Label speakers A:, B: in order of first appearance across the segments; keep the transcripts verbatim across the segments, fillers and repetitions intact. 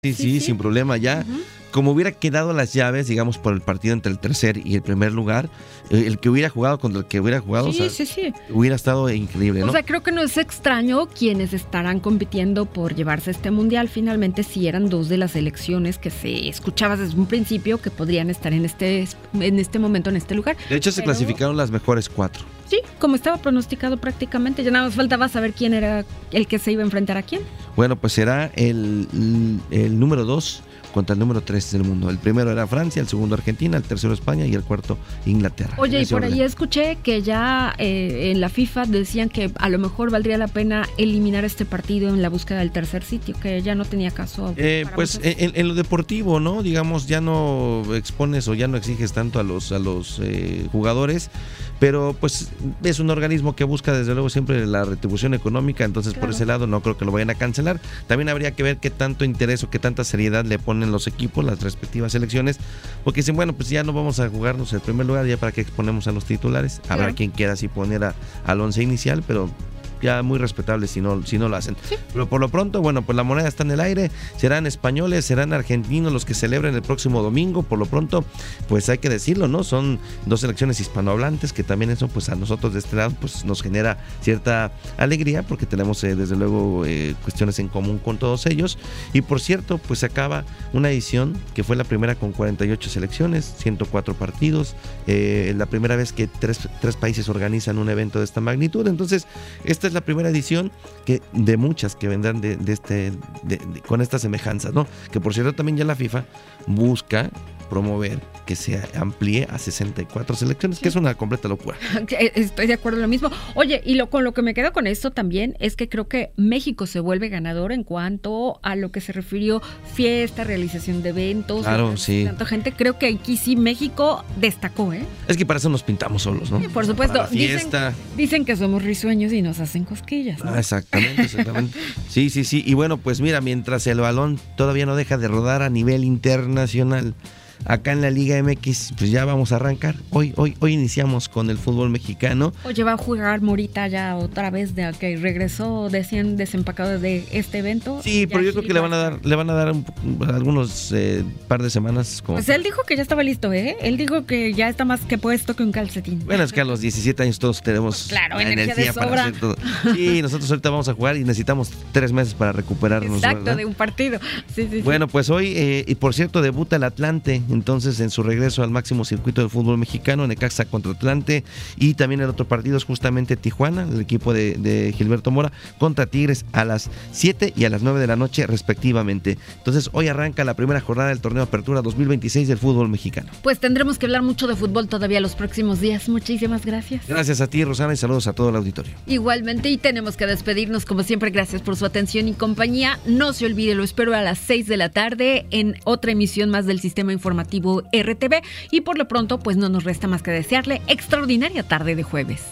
A: Sí, sí, sí, sin problema ya. Uh-huh. Como hubiera quedado las llaves, digamos, por el partido entre el tercer y el primer lugar, el que hubiera jugado contra el que hubiera jugado,
B: sí,
A: o sea,
B: sí, sí.
A: hubiera estado increíble, ¿no?
B: O sea, creo que no es extraño quienes estarán compitiendo por llevarse este mundial. Finalmente, sí eran dos de las selecciones que se escuchaba desde un principio que podrían estar en este, en este momento, en este lugar.
A: De hecho, se Pero... clasificaron las mejores cuatro.
B: Sí, como estaba pronosticado prácticamente. Ya nada más faltaba saber quién era el que se iba a enfrentar a quién.
A: Bueno, pues será el, el número dos contra el número tres del mundo. El primero era Francia, el segundo Argentina, el tercero España y el cuarto Inglaterra.
B: Oye, y por orden. Ahí escuché que ya eh, en la FIFA decían que a lo mejor valdría la pena eliminar este partido en la búsqueda del tercer sitio, que ya no tenía caso.
A: Eh, pues en, en lo deportivo, ¿no? Digamos, ya no expones o ya no exiges tanto a los, a los eh, jugadores, pero pues es un organismo que busca desde luego siempre la retribución económica, entonces claro. Por ese lado no creo que lo vayan a cancelar. También habría que ver qué tanto interés o qué tanta seriedad le ponen en los equipos, las respectivas selecciones, porque dicen, bueno, pues ya no vamos a jugarnos el primer lugar, ya para qué exponemos a los titulares. Habrá claro. Quien quiera así poner a, al once inicial, pero ya muy respetable si no, si no lo hacen. Sí. Pero por lo pronto, bueno, pues la moneda está en el aire, serán españoles, serán argentinos los que celebren el próximo domingo. Por lo pronto, pues hay que decirlo, ¿no? Son dos selecciones hispanohablantes que también eso, pues a nosotros de este lado, pues nos genera cierta alegría porque tenemos eh, desde luego eh, cuestiones en común con todos ellos. Y por cierto, pues se acaba una edición que fue la primera con cuarenta y ocho selecciones, ciento cuatro partidos, eh, la primera vez que tres, tres países organizan un evento de esta magnitud. Entonces, esta es la primera edición que de muchas que vendrán de, de este de, de, con estas semejanzas, ¿no? Que por cierto también ya la FIFA busca promover que se amplíe a sesenta y cuatro selecciones, sí. Que es una completa locura.
B: Estoy de acuerdo en lo mismo. Oye, y lo, con lo que me quedo con esto también es que creo que México se vuelve ganador en cuanto a lo que se refirió fiesta, realización de eventos.
A: Claro, sí.
B: Tanta gente, creo que aquí sí México destacó, ¿eh?
A: Es que para eso nos pintamos solos, ¿no?
B: Sí, por supuesto.
A: Para la fiesta.
B: Dicen, dicen que somos risueños y nos hacen cosquillas, ¿no?
A: Ah, exactamente, exactamente. Sí, sí, sí. Y bueno, pues mira, mientras el balón todavía no deja de rodar a nivel internacional, acá en la Liga M X, pues ya vamos a arrancar. Hoy, hoy, hoy iniciamos con el fútbol mexicano.
B: Oye, va a jugar Morita ya otra vez de que regresó recién desempacado de este evento.
A: Sí, pero yo creo que le van a dar, le van a dar un, algunos eh, par de semanas. Como
B: pues él dijo que ya estaba listo, ¿eh? Él dijo que ya está más que puesto que un calcetín.
A: Bueno, es que a los diecisiete años todos tenemos
B: claro,
A: la
B: energía,
A: energía
B: de sobra.
A: Para hacer todo. Sí, nosotros ahorita vamos a jugar y necesitamos tres meses para recuperarnos.
B: Exacto,
A: ¿verdad?
B: De un partido. Sí, sí,
A: bueno,
B: sí.
A: Pues hoy, eh, y por cierto, debuta el Atlante. Entonces, en su regreso al máximo circuito del fútbol mexicano, Necaxa contra Atlante, y también el otro partido es justamente Tijuana, el equipo de, de Gilberto Mora, contra Tigres a las siete y a las nueve de la noche respectivamente. Entonces, hoy arranca la primera jornada del torneo Apertura dos mil veintiséis del fútbol mexicano.
B: Pues tendremos que hablar mucho de fútbol todavía los próximos días. Muchísimas gracias.
A: Gracias a ti, Rosana, y saludos a todo el auditorio.
B: Igualmente, y tenemos que despedirnos, como siempre, gracias por su atención y compañía. No se olvide, lo espero a las seis de la tarde en otra emisión más del Sistema Informativo R T V, y por lo pronto pues no nos resta más que desearle extraordinaria tarde de jueves.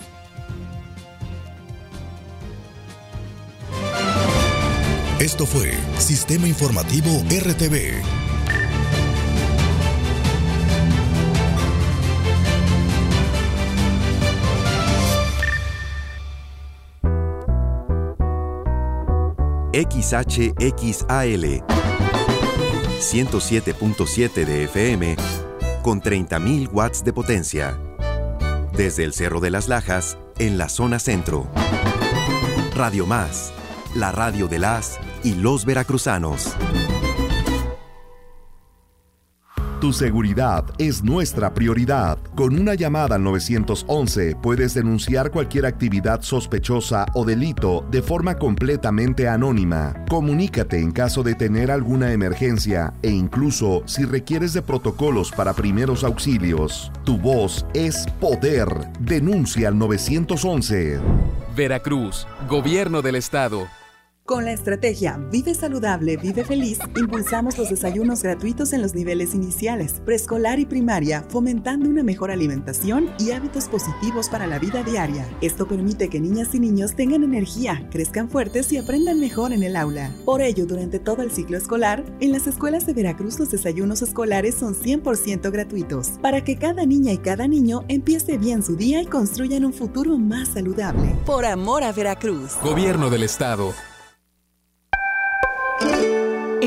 C: Esto fue Sistema Informativo R T V.
D: X H X A L ciento siete punto siete de F M con treinta mil watts de potencia. Desde el Cerro de las Lajas, en la zona centro. Radio Más, la radio de las y los veracruzanos.
C: Tu seguridad es nuestra prioridad. Con una llamada al nueve once puedes denunciar cualquier actividad sospechosa o delito de forma completamente anónima. Comunícate en caso de tener alguna emergencia e incluso si requieres de protocolos para primeros auxilios. Tu voz es poder. Denuncia al nueve once.
E: Veracruz, Gobierno del Estado.
F: Con la estrategia Vive Saludable, Vive Feliz, impulsamos los desayunos gratuitos en los niveles iniciales, preescolar y primaria, fomentando una mejor alimentación y hábitos positivos para la vida diaria. Esto permite que niñas y niños tengan energía, crezcan fuertes y aprendan mejor en el aula. Por ello, durante todo el ciclo escolar, en las escuelas de Veracruz los desayunos escolares son cien por ciento gratuitos, para que cada niña y cada niño empiece bien su día y construyan un futuro más saludable. Por amor a Veracruz.
E: Gobierno del Estado.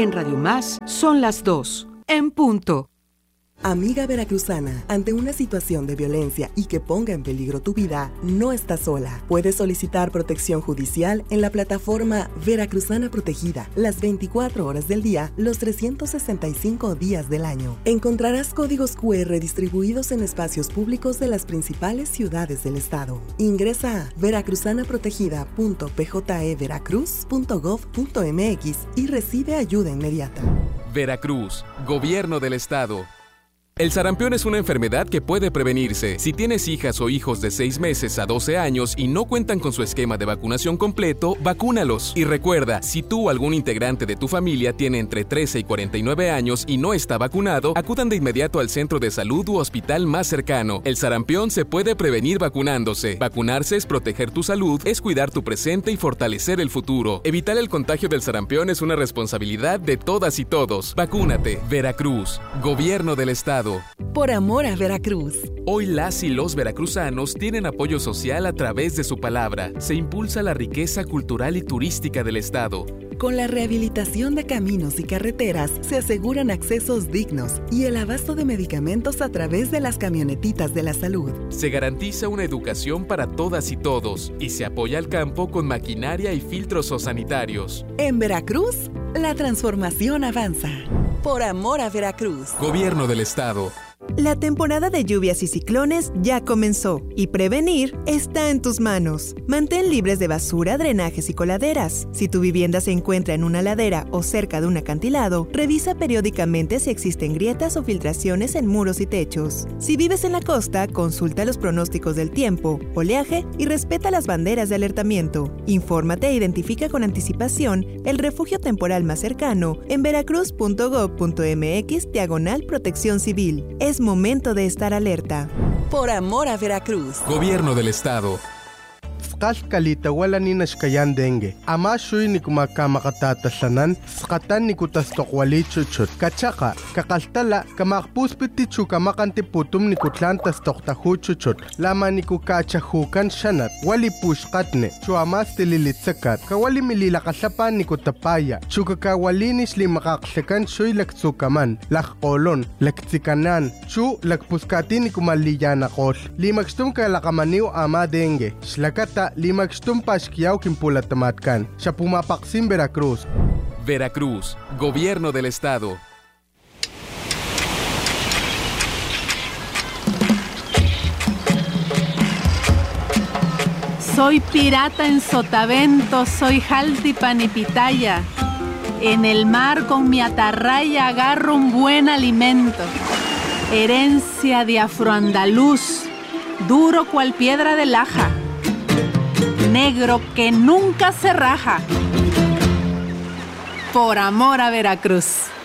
G: En Radio Más son las dos, en punto.
F: Amiga veracruzana, ante una situación de violencia y que ponga en peligro tu vida, no estás sola. Puedes solicitar protección judicial en la plataforma Veracruzana Protegida, las veinticuatro horas del día, los trescientos sesenta y cinco días del año. Encontrarás códigos cu erre distribuidos en espacios públicos de las principales ciudades del estado. Ingresa a veracruzana protegida punto p j e veracruz punto gov punto m x y recibe ayuda inmediata.
E: Veracruz, Gobierno del Estado. El sarampión es una enfermedad que puede prevenirse. Si tienes hijas o hijos de seis meses a doce años y no cuentan con su esquema de vacunación completo, vacúnalos. Y recuerda, si tú o algún integrante de tu familia tiene entre trece y cuarenta y nueve años y no está vacunado, acudan de inmediato al centro de salud u hospital más cercano. El sarampión se puede prevenir vacunándose. Vacunarse es proteger tu salud, es cuidar tu presente y fortalecer el futuro. Evitar el contagio del sarampión es una responsabilidad de todas y todos. Vacúnate. Veracruz, Gobierno del Estado.
F: Por amor a Veracruz.
E: Hoy las y los veracruzanos tienen apoyo social a través de su palabra. Se impulsa la riqueza cultural y turística del estado.
F: Con la rehabilitación de caminos y carreteras se aseguran accesos dignos y el abasto de medicamentos a través de las camionetitas de la salud.
E: Se garantiza una educación para todas y todos y se apoya al campo con maquinaria y filtros zoosanitarios.
F: En Veracruz, la transformación avanza. Por amor a Veracruz.
E: Gobierno del Estado.
H: La temporada de lluvias y ciclones ya comenzó y prevenir está en tus manos. Mantén libres de basura, drenajes y coladeras. Si tu vivienda se encuentra en una ladera o cerca de un acantilado, revisa periódicamente si existen grietas o filtraciones en muros y techos. Si vives en la costa, consulta los pronósticos del tiempo, oleaje y respeta las banderas de alertamiento. Infórmate e identifica con anticipación el refugio temporal más cercano en veracruz punto gov punto m x diagonal protección civil. Es momento de estar alerta.
F: Por amor a Veracruz.
E: Gobierno del Estado.
I: Kalita wala ni nashkayan dengue. Ama shuy ni kumakamakatatasanan, skatan ni kutastokwali chuchut. Kachaka, kakaltala, kamakpuspiti chukamakanti putum ni kutlantas toktahu chuchut. Lama ni kukachahukan shanat, wali pushkatne, chuamas tililitsakat, kawali mililakasapan ni kutapaya, chukakawalinis li makaksekan shuy laktsukaman, lakkolon, laktsikanan, chu lakpuskati ni kumaliyanakol. Limakstum kalakamaniw ama dengue, shlakata Limakstum Pashkiao Kimpulatamatkan, Chapumapaksim, Veracruz.
E: Veracruz, Gobierno del Estado.
J: Soy pirata en Sotavento, soy Jaltipan y Pitaya. En el mar con mi atarraya agarro un buen alimento. Herencia de afroandaluz, duro cual piedra de laja. Negro que nunca se raja. Por amor a Veracruz.